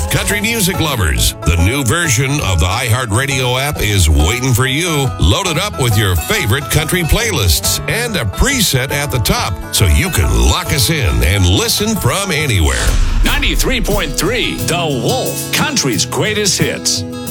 country music lovers. The new version of the iHeartRadio app is waiting for you. Load it up with your favorite country playlists and a preset at the top so you can lock us in and listen from anywhere. 93.3 The Wolf, country's greatest hits.